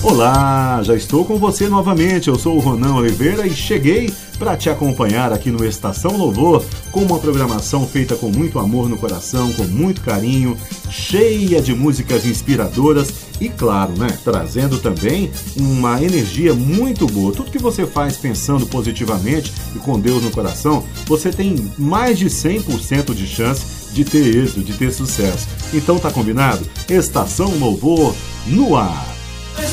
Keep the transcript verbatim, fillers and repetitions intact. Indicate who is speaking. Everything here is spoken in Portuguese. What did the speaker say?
Speaker 1: Olá, já estou com você novamente, eu sou o Ronan Oliveira e cheguei para te acompanhar aqui no Estação Louvor com uma programação feita com muito amor no coração, com muito carinho, cheia de músicas inspiradoras e, claro, né, trazendo também uma energia muito boa. Tudo que você faz pensando positivamente e com Deus no coração, você tem mais de cem por cento de chance de ter êxito, de ter sucesso. Então tá combinado? Estação Louvor no ar.